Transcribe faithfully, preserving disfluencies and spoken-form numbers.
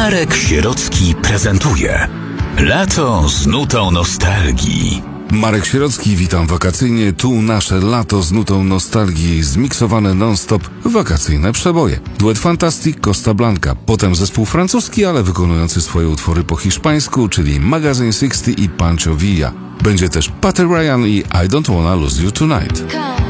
Marek Sierocki prezentuje Lato z nutą nostalgii. Marek Sierocki, witam wakacyjnie. Tu nasze lato z nutą nostalgii, zmiksowane non-stop wakacyjne przeboje. Duet Fantastic, Costa Blanca, potem zespół francuski, ale wykonujący swoje utwory po hiszpańsku, czyli Magazine sześćdziesiąt i Pancho Villa. Będzie też Patty Ryan i I Don't Wanna Lose You Tonight.